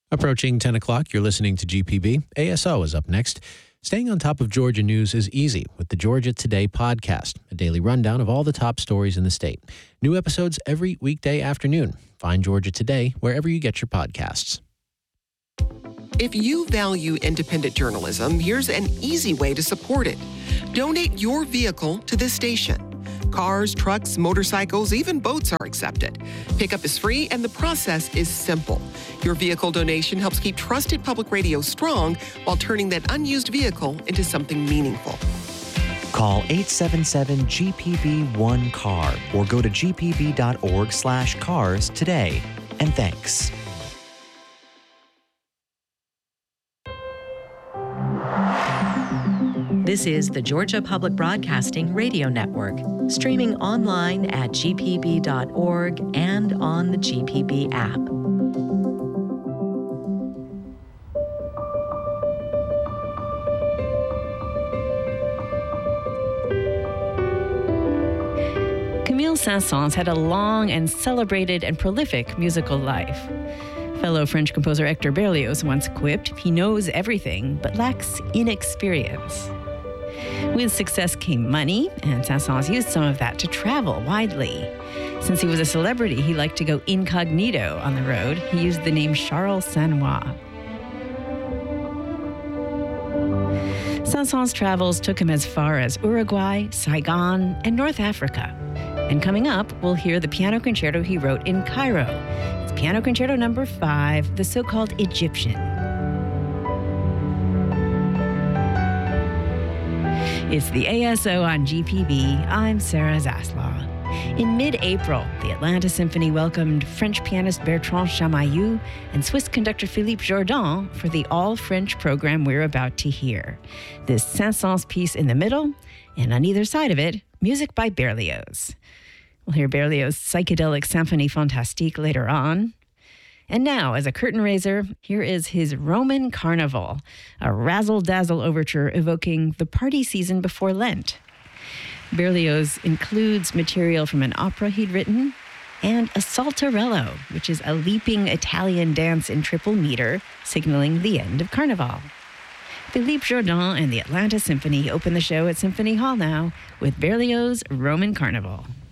Approaching 10 o'clock, you're listening to GPB. ASO is up next. Staying on top of Georgia news is easy with the Georgia Today podcast, a daily rundown of all the top stories in the state. New episodes every weekday afternoon. Find Georgia Today wherever you get your podcasts. If you value independent journalism, here's an easy way to support it. Donate your vehicle to this station. Cars, trucks, motorcycles, even boats are accepted. Pickup is free and the process is simple. Your vehicle donation helps keep trusted public radio strong while turning that unused vehicle into something meaningful. Call 877-GPB-1-CAR or go to gpb.org/cars today. And thanks. This is the Georgia Public Broadcasting Radio Network, streaming online at gpb.org and on the GPB app. Camille Saint-Saëns had a long and celebrated and prolific musical life. Fellow French composer Hector Berlioz once quipped, he knows everything but lacks inexperience. With success came money, and Saint-Saëns used some of that to travel widely. Since he was a celebrity, he liked to go incognito on the road. He used the name Charles Sanois. Saint-Saëns' travels took him as far as Uruguay, Saigon, and North Africa. And coming up, we'll hear the piano concerto he wrote in Cairo. It's Piano Concerto No. 5, the so-called Egyptian. It's the ASO on GPB. I'm Sarah Zaslaw. In mid-April, the Atlanta Symphony welcomed French pianist Bertrand Chamayou and Swiss conductor Philippe Jordan for the all-French program we're about to hear. This Saint-Saëns piece in the middle, and on either side of it, music by Berlioz. We'll hear Berlioz' psychedelic Symphonie Fantastique later on. And now, as a curtain raiser, here is his Roman Carnival, a razzle-dazzle overture evoking the party season before Lent. Berlioz includes material from an opera he'd written and a saltarello, which is a leaping Italian dance in triple meter, signaling the end of Carnival. Philippe Jordan and the Atlanta Symphony open the show at Symphony Hall now with Berlioz' Roman Carnival.